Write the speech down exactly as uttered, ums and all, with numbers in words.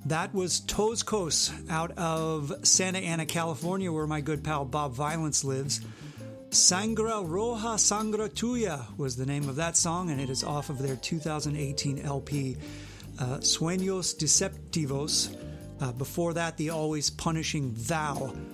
That was Toscos out of Santa Ana, California, where my good pal Bob Violence lives. Sangra Roja Sangra Tuya was the name of that song, and it is off of their two thousand eighteen L P, uh, Sueños Deceptivos. Uh, before that, the always punishing Thou